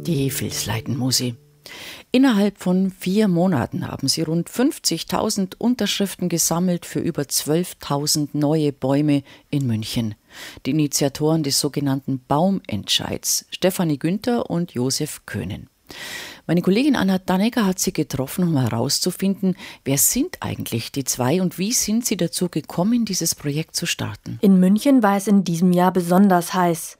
Die Vilsleiten-Musi. Innerhalb von 4 Monaten haben sie rund 50.000 Unterschriften gesammelt für über 12.000 neue Bäume in München. Die Initiatoren des sogenannten Baumentscheids, Stefanie Günther und Josef Köhnen. Meine Kollegin Anna Dannecker hat sie getroffen, um herauszufinden, wer sind eigentlich die zwei und wie sind sie dazu gekommen, dieses Projekt zu starten. In München war es in diesem Jahr besonders heiß.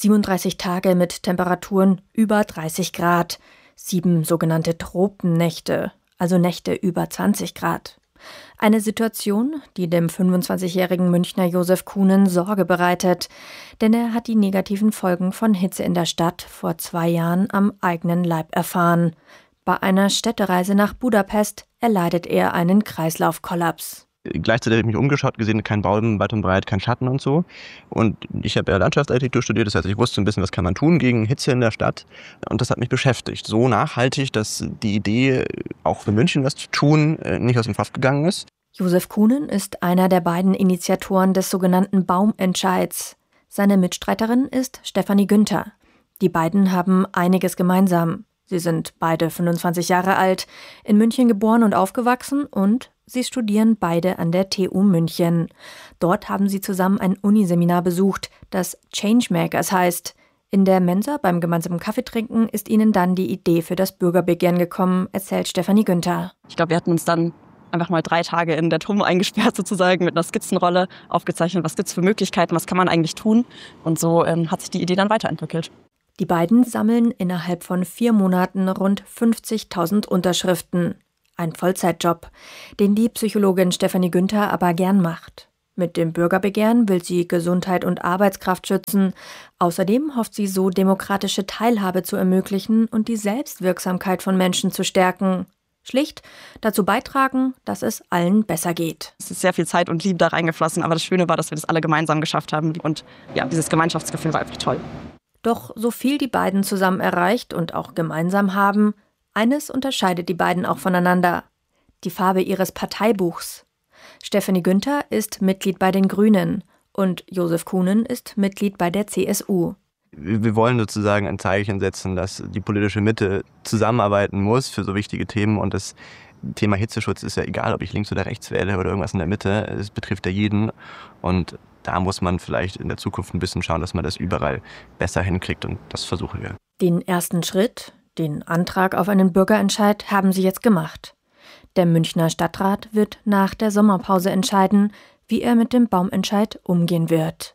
37 Tage mit Temperaturen über 30 Grad. 7 sogenannte Tropennächte, also Nächte über 20 Grad. Eine Situation, die dem 25-jährigen Münchner Josef Kuhnen Sorge bereitet, denn er hat die negativen Folgen von Hitze in der Stadt vor 2 Jahren am eigenen Leib erfahren. Bei einer Städtereise nach Budapest erleidet er einen Kreislaufkollaps. Gleichzeitig habe ich mich umgeschaut, gesehen, kein Baum weit und breit, kein Schatten und so. Und ich habe ja Landschaftsarchitektur studiert, das heißt, ich wusste ein bisschen, was kann man tun gegen Hitze in der Stadt. Und das hat mich beschäftigt. So nachhaltig, dass die Idee, auch für München was zu tun, nicht aus dem Kopf gegangen ist. Josef Kuhnen ist einer der beiden Initiatoren des sogenannten Baumentscheids. Seine Mitstreiterin ist Stefanie Günther. Die beiden haben einiges gemeinsam. Sie sind beide 25 Jahre alt, in München geboren und aufgewachsen und sie studieren beide an der TU München. Dort haben sie zusammen ein Uniseminar besucht, das Changemakers heißt. In der Mensa beim gemeinsamen Kaffeetrinken ist ihnen dann die Idee für das Bürgerbegehren gekommen, erzählt Stefanie Günther. Ich glaube, wir hatten uns dann einfach mal 3 Tage in der TUM eingesperrt sozusagen mit einer Skizzenrolle, aufgezeichnet, was gibt es für Möglichkeiten, was kann man eigentlich tun. Und so hat sich die Idee dann weiterentwickelt. Die beiden sammeln innerhalb von 4 Monaten rund 50.000 Unterschriften. Ein Vollzeitjob, den die Psychologin Stefanie Günther aber gern macht. Mit dem Bürgerbegehren will sie Gesundheit und Arbeitskraft schützen. Außerdem hofft sie so, demokratische Teilhabe zu ermöglichen und die Selbstwirksamkeit von Menschen zu stärken. Schlicht dazu beitragen, dass es allen besser geht. Es ist sehr viel Zeit und Liebe da reingeflossen, aber das Schöne war, dass wir das alle gemeinsam geschafft haben. Und ja, dieses Gemeinschaftsgefühl war einfach toll. Doch so viel die beiden zusammen erreicht und auch gemeinsam haben, eines unterscheidet die beiden auch voneinander: die Farbe ihres Parteibuchs. Stefanie Günther ist Mitglied bei den Grünen und Josef Kuhnen ist Mitglied bei der CSU. Wir wollen sozusagen ein Zeichen setzen, dass die politische Mitte zusammenarbeiten muss für so wichtige Themen. Und das Thema Hitzeschutz ist ja egal, ob ich links oder rechts wähle oder irgendwas in der Mitte. Es betrifft ja jeden. Und da muss man vielleicht in der Zukunft ein bisschen schauen, dass man das überall besser hinkriegt. Und das versuchen wir. Den ersten Schritt, den Antrag auf einen Bürgerentscheid, haben sie jetzt gemacht. Der Münchner Stadtrat wird nach der Sommerpause entscheiden, wie er mit dem Baumentscheid umgehen wird.